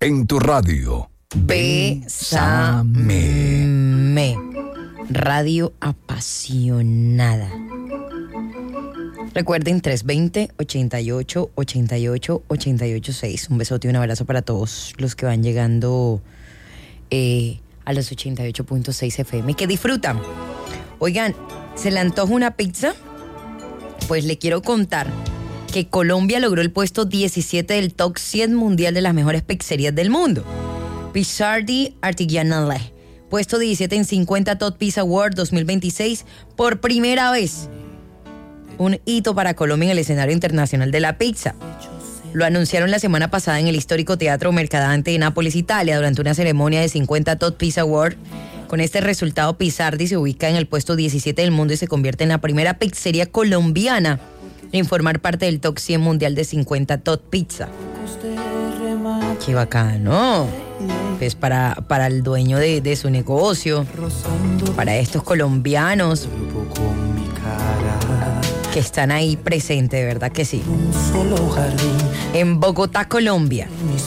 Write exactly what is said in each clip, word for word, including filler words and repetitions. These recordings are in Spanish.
en tu radio. Bésame. Me. Radio apasionada. Recuerden tres dos cero, ochenta y ocho, ochenta y ocho, ochenta y ocho seis. Un besote y un abrazo para todos los que van llegando eh, a los ochenta y ocho punto seis F M. Que disfrutan. Oigan, ¿se le antoja una pizza? Pues le quiero contar que Colombia logró el puesto diecisiete del top cien mundial de las mejores pizzerías del mundo. Pizzardi Artigianale, puesto diecisiete en cincuenta Top Pizza Award dos mil veintiséis, por primera vez. Un hito para Colombia en el escenario internacional de la pizza. Lo anunciaron la semana pasada en el histórico Teatro Mercadante de Nápoles, Italia, durante una ceremonia de cincuenta Top Pizza Award. Con este resultado, Pizzardi se ubica en el puesto diecisiete del mundo y se convierte en la primera pizzería colombiana en formar parte del top cien mundial de cincuenta Top Pizza. ¡Qué bacano! Pues para, para el dueño de, de su negocio, para estos colombianos que están ahí presentes, de verdad que sí. En Bogotá, Colombia.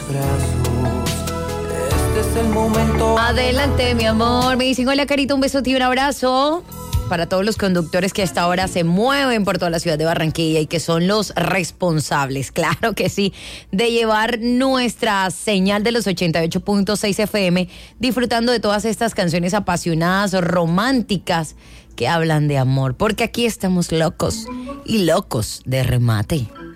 Adelante, mi amor. Me dicen, hola, Carita, un besote y un abrazo. Para todos los conductores que hasta ahora se mueven por toda la ciudad de Barranquilla y que son los responsables, claro que sí, de llevar nuestra señal de los ochenta y ocho punto seis F M, disfrutando de todas estas canciones apasionadas, románticas, que hablan de amor, porque aquí estamos locos y locos de remate.